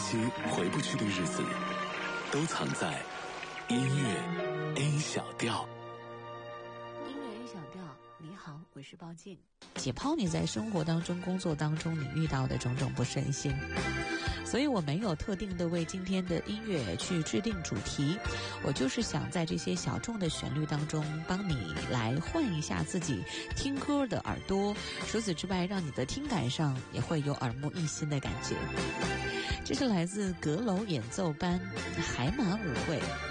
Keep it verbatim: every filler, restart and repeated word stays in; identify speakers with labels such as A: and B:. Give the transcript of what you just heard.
A: 些回不去的日子，都藏在音乐 A 小调。
B: 音乐 A 小调，你好，我是鲍静。
C: 解剖你在生活当中、工作当中你遇到的种种不顺心，所以我没有特定的为今天的音乐去制定主题，我就是想在这些小众的旋律当中帮你来换一下自己听歌的耳朵，除此之外让你的听感上也会有耳目一新的感觉。这是来自阁楼演奏班海马舞会